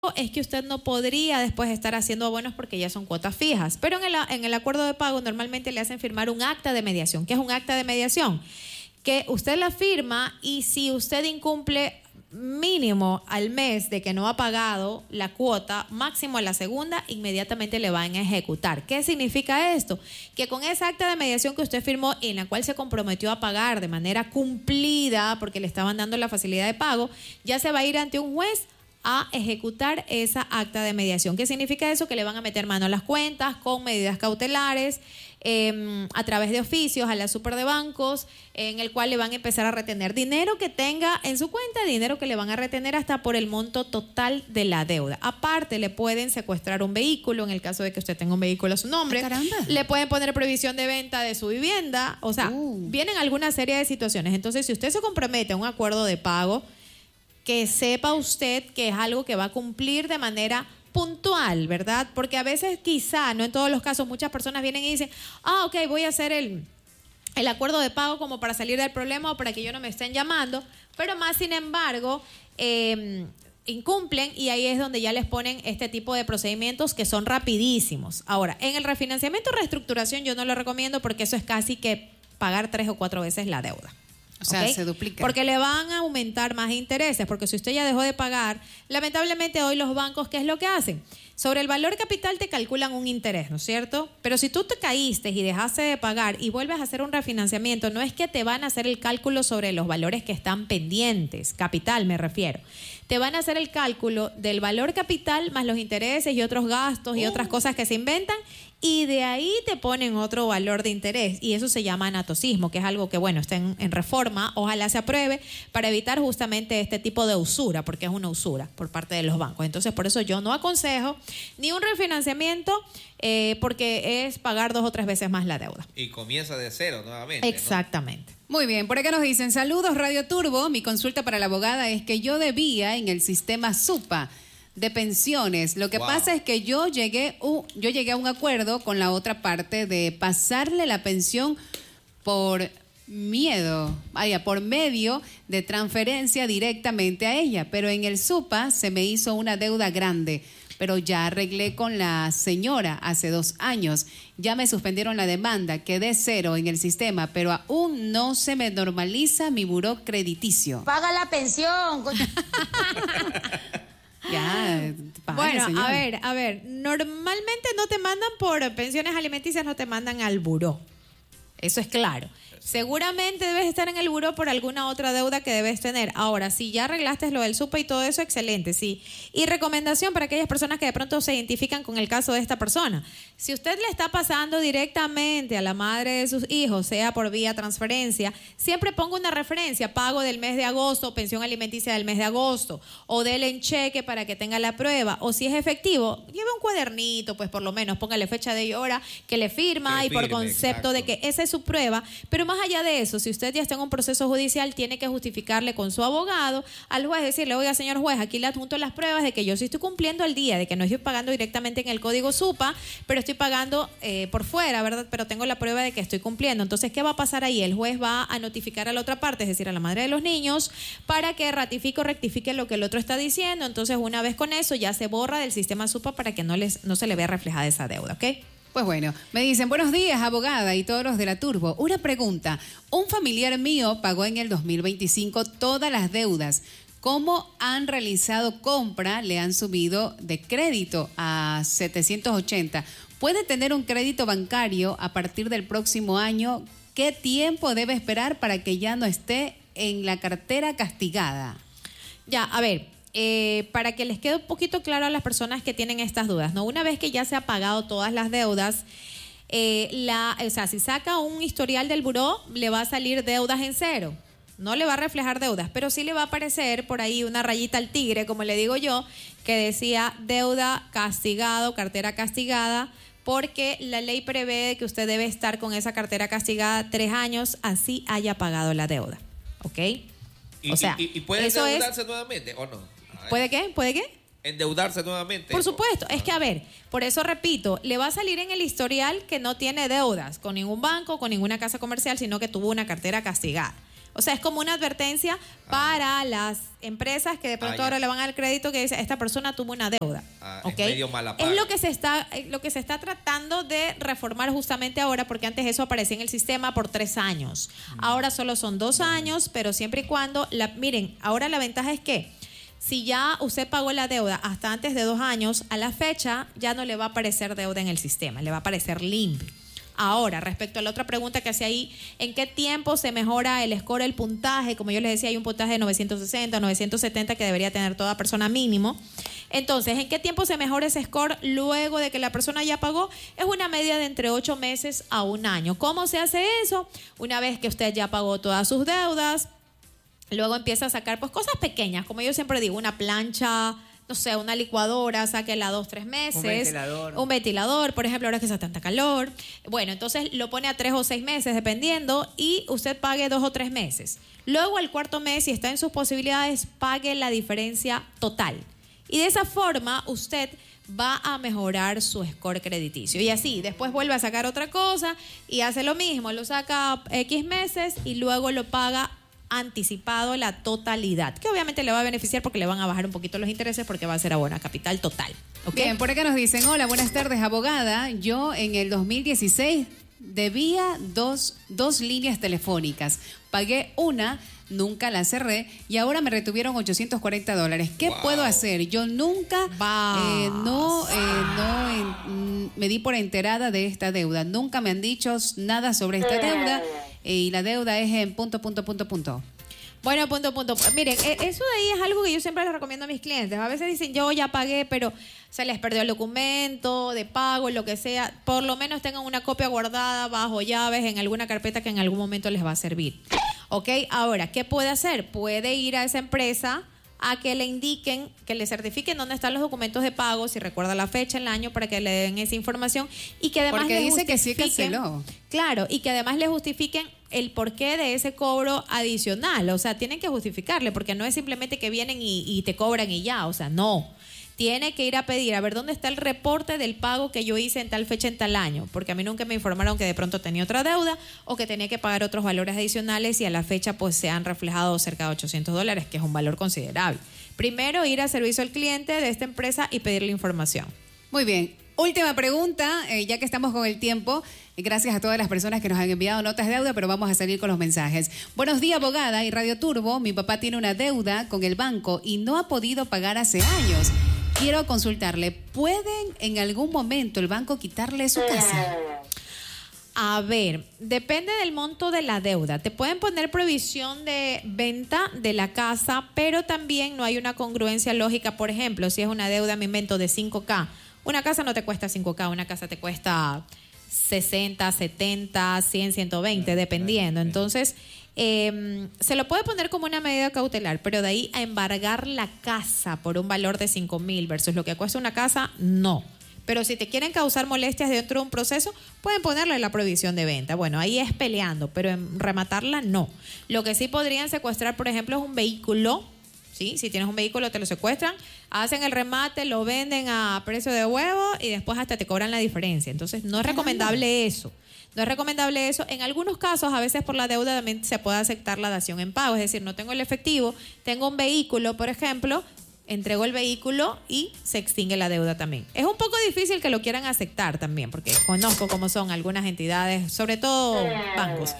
es que usted no podría después estar haciendo abonos porque ya son cuotas fijas. Pero en el acuerdo de pago normalmente le hacen firmar un acta de mediación. ¿Qué es un acta de mediación? Que usted la firma y si usted incumple mínimo al mes de que no ha pagado la cuota, máximo a la segunda, inmediatamente le van a ejecutar. ¿Qué significa esto? Que con esa acta de mediación que usted firmó en la cual se comprometió a pagar de manera cumplida porque le estaban dando la facilidad de pago, ya se va a ir ante un juez a ejecutar esa acta de mediación. ¿Qué significa eso? Que le van a meter mano a las cuentas con medidas cautelares a través de oficios a la super de bancos, en el cual le van a empezar a retener dinero que tenga en su cuenta, dinero que le van a retener hasta por el monto total de la deuda. Aparte, le pueden secuestrar un vehículo en el caso de que usted tenga un vehículo a su nombre. ¡Caramba! Le pueden poner prohibición de venta de su vivienda. O sea, vienen alguna serie de situaciones. Entonces, si usted se compromete a un acuerdo de pago, que sepa usted que es algo que va a cumplir de manera puntual, ¿verdad? Porque a veces quizá, no en todos los casos, muchas personas vienen y dicen, ok, voy a hacer el acuerdo de pago como para salir del problema o para que yo no me estén llamando, pero más sin embargo, incumplen y ahí es donde ya les ponen este tipo de procedimientos que son rapidísimos. Ahora, en el refinanciamiento o reestructuración yo no lo recomiendo porque eso es casi que pagar 3 o 4 veces la deuda. O sea, se duplica. Porque le van a aumentar más intereses, porque si usted ya dejó de pagar, lamentablemente hoy los bancos, ¿qué es lo que hacen? Sobre el valor capital te calculan un interés, ¿no es cierto? Pero si tú te caíste y dejaste de pagar y vuelves a hacer un refinanciamiento, no es que te van a hacer el cálculo sobre los valores que están pendientes, capital me refiero. Te van a hacer el cálculo del valor capital más los intereses y otros gastos y otras cosas que se inventan y de ahí te ponen otro valor de interés y eso se llama anatocismo, que es algo que, bueno, está en reforma, ojalá se apruebe para evitar justamente este tipo de usura, porque es una usura por parte de los bancos. Entonces, por eso yo no aconsejo ni un refinanciamiento porque es pagar 2 o 3 veces más la deuda. Y comienza de cero nuevamente. Exactamente. ¿No? Muy bien, por acá nos dicen, saludos Radio Turbo, mi consulta para la abogada es que yo debía en el sistema SUPA de pensiones. Lo que pasa es que yo llegué a un acuerdo con la otra parte de pasarle la pensión por medio de transferencia directamente a ella, pero en el SUPA se me hizo una deuda grande, pero ya arreglé con la señora hace 2 años, ya me suspendieron la demanda, quedé 0 en el sistema, pero aún no se me normaliza mi buró crediticio. Paga la pensión. Ya, bueno, señor. a ver, normalmente no te mandan por pensiones alimenticias, no te mandan al buró. Eso es claro. Seguramente debes estar en el buró por alguna otra deuda que debes tener. Ahora, si ya arreglaste lo del SUPA y todo eso, excelente, sí. Y recomendación para aquellas personas que de pronto se identifican con el caso de esta persona. Si usted le está pasando directamente a la madre de sus hijos, sea por vía transferencia, siempre ponga una referencia, pago del mes de agosto, pensión alimenticia del mes de agosto, o dele en cheque para que tenga la prueba, o si es efectivo, lleve un cuadernito, pues por lo menos póngale fecha de hora que le firma y por concepto de que esa es su prueba, pero más allá de eso, si usted ya está en un proceso judicial, tiene que justificarle con su abogado al juez, decirle, oiga, señor juez, aquí le adjunto las pruebas de que yo sí estoy cumpliendo al día, de que no estoy pagando directamente en el código SUPA, pero estoy pagando por fuera, ¿verdad? Pero tengo la prueba de que estoy cumpliendo. Entonces, ¿qué va a pasar ahí? El juez va a notificar a la otra parte, es decir, a la madre de los niños, para que ratifique o rectifique lo que el otro está diciendo. Entonces, una vez con eso, ya se borra del sistema SUPA para que no se le vea reflejada esa deuda, ¿ok? Pues bueno, me dicen, buenos días, abogada y todos los de la Turbo. Una pregunta, un familiar mío pagó en el 2025 todas las deudas. ¿Cómo han realizado compra? Le han subido de crédito a 780. ¿Puede tener un crédito bancario a partir del próximo año? ¿Qué tiempo debe esperar para que ya no esté en la cartera castigada? Ya, a ver. Para que les quede un poquito claro a las personas que tienen estas dudas, ¿no? Una vez que ya se ha pagado todas las deudas, si saca un historial del buró, le va a salir deudas en cero. No le va a reflejar deudas, pero sí le va a aparecer por ahí una rayita al tigre, como le digo yo, que decía deuda castigado, cartera castigada, porque la ley prevé que usted debe estar con esa cartera castigada 3 años, así haya pagado la deuda, ¿ok? ¿Y puede endeudarse nuevamente o no? ¿Puede qué? ¿Puede qué? Endeudarse nuevamente. Por supuesto, es que a ver, por eso repito, le va a salir en el historial que no tiene deudas con ningún banco, con ninguna casa comercial, sino que tuvo una cartera castigada. O sea, es como una advertencia para las empresas que de pronto ahora le van al crédito que dice, esta persona tuvo una deuda. ¿Okay? Es medio mala paga. Es lo que se está tratando de reformar justamente ahora, porque antes eso aparecía en el sistema por 3 años. Ahora solo son 2 años, pero siempre y cuando, miren, ahora la ventaja es que si ya usted pagó la deuda hasta antes de 2 años, a la fecha ya no le va a aparecer deuda en el sistema, le va a aparecer limpio. Ahora, respecto a la otra pregunta que hacía ahí, ¿en qué tiempo se mejora el score, el puntaje? Como yo les decía, hay un puntaje de 960, 970 que debería tener toda persona mínimo. Entonces, ¿en qué tiempo se mejora ese score luego de que la persona ya pagó? Es una media de entre 8 meses a 1 año. ¿Cómo se hace eso? Una vez que usted ya pagó todas sus deudas, luego empieza a sacar pues cosas pequeñas, como yo siempre digo, una plancha, no sé, una licuadora, sáquela 2-3 meses. Un ventilador, por ejemplo, ahora que hace tanta calor. Bueno, entonces lo pone a 3 o 6 meses, dependiendo, y usted pague 2 o 3 meses. Luego, al 4.º mes, si está en sus posibilidades, pague la diferencia total. Y de esa forma, usted va a mejorar su score crediticio. Y así, después vuelve a sacar otra cosa y hace lo mismo. Lo saca X meses y luego lo paga anticipado la totalidad, que obviamente le va a beneficiar porque le van a bajar un poquito los intereses porque va a ser abona capital total. ¿Okay? Bien, por acá nos dicen, hola, buenas tardes, abogada. Yo en el 2016 debía dos líneas telefónicas. Pagué una, nunca la cerré y ahora me retuvieron $840. ¿Qué puedo hacer? Yo nunca me di por enterada de esta deuda. Nunca me han dicho nada sobre esta deuda y la deuda es en punto. Bueno, punto. Miren, eso de ahí es algo que yo siempre les recomiendo a mis clientes. A veces dicen, yo ya pagué, pero se les perdió el documento de pago, lo que sea. Por lo menos tengan una copia guardada bajo llaves en alguna carpeta que en algún momento les va a servir. ¿Ok? Ahora, ¿qué puede hacer? Puede ir a esa empresa a que le indiquen, que le certifiquen dónde están los documentos de pago, si recuerda la fecha, el año, para que le den esa información y que además porque le dice que sí justifiquen, canceló. Claro, y que además le justifiquen el porqué de ese cobro adicional. O sea, tienen que justificarle, porque no es simplemente que vienen y te cobran y ya. O sea, no. Tiene que ir a pedir, a ver dónde está el reporte del pago que yo hice en tal fecha, en tal año, porque a mí nunca me informaron que de pronto tenía otra deuda o que tenía que pagar otros valores adicionales y a la fecha pues se han reflejado cerca de $800, que es un valor considerable. Primero, ir a servicio al cliente de esta empresa y pedirle información. Muy bien. Última pregunta, ya que estamos con el tiempo. Gracias a todas las personas que nos han enviado notas de deuda, pero vamos a salir con los mensajes. Buenos días, abogada y Radio Turbo. Mi papá tiene una deuda con el banco y no ha podido pagar hace años. Quiero consultarle, ¿pueden en algún momento el banco quitarle su casa? A ver, depende del monto de la deuda. Te pueden poner prohibición de venta de la casa, pero también no hay una congruencia lógica. Por ejemplo, si es una deuda, me invento, de 5K. Una casa no te cuesta 5K, una casa te cuesta 60, 70, 100, 120, dependiendo. Entonces, se lo puede poner como una medida cautelar, pero de ahí a embargar la casa por un valor de 5,000 versus lo que cuesta una casa, no. Pero si te quieren causar molestias dentro de un proceso, pueden ponerle la prohibición de venta. Bueno, ahí es peleando, pero en rematarla no. Lo que sí podrían secuestrar, por ejemplo, es un vehículo. ¿Sí? Si tienes un vehículo, te lo secuestran, hacen el remate, lo venden a precio de huevo y después hasta te cobran la diferencia. Entonces, no es recomendable eso. No es recomendable eso. En algunos casos, a veces por la deuda también se puede aceptar la dación en pago. Es decir, no tengo el efectivo, tengo un vehículo, por ejemplo, entrego el vehículo y se extingue la deuda también. Es un poco difícil que lo quieran aceptar también, porque conozco cómo son algunas entidades, sobre todo bancos.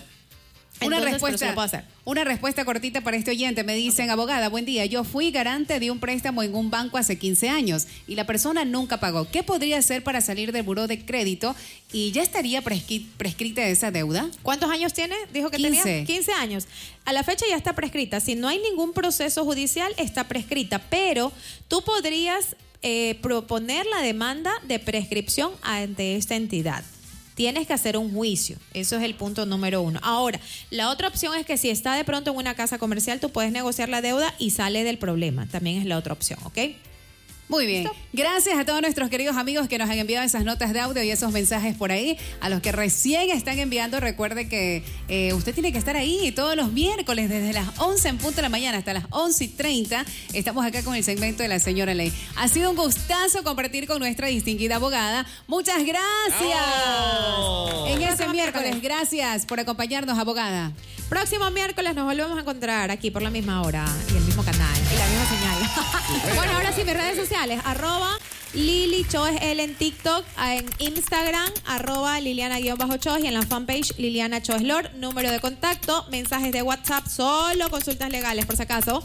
Una respuesta cortita para este oyente. Me dicen, abogada, buen día. Yo fui garante de un préstamo en un banco hace 15 años y la persona nunca pagó. ¿Qué podría hacer para salir del buró de crédito y ya estaría prescrita esa deuda? ¿Cuántos años tiene? Dijo que 15. tenía 15 años. A la fecha ya está prescrita. Si no hay ningún proceso judicial, está prescrita. Pero tú podrías proponer la demanda de prescripción ante esta entidad. Tienes que hacer un juicio. Eso es el punto número 1. Ahora, la otra opción es que si está de pronto en una casa comercial, tú puedes negociar la deuda y sale del problema. También es la otra opción, ¿ok? Muy bien. ¿Listo? Gracias a todos nuestros queridos amigos que nos han enviado esas notas de audio y esos mensajes por ahí. A los que recién están enviando, recuerde que usted tiene que estar ahí todos los miércoles desde las 11 en punto de la mañana hasta las 11:30. Estamos acá con el segmento de la señora Ley. Ha sido un gustazo compartir con nuestra distinguida abogada. Muchas gracias. En ese miércoles, gracias por acompañarnos, abogada. Próximo miércoles nos volvemos a encontrar aquí por la misma hora y el mismo canal y la misma señal. Bueno, ahora sí, mis redes sociales, @Lili Choes L en TikTok, en Instagram, @Liliana_Choes y en la fanpage Liliana Choes Lord. Número de contacto, mensajes de WhatsApp, solo consultas legales por si acaso.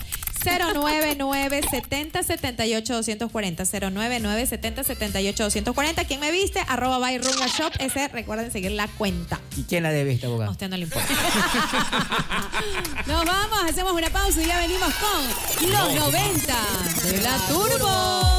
099-70-78-240. 099-70-78-240. ¿Quién me viste? @ByRungaShop. Recuerden seguir la cuenta. ¿Y quién la debe esta abogada? A usted no le importa. Nos vamos, hacemos una pausa y ya venimos con los 90 de la Turbo.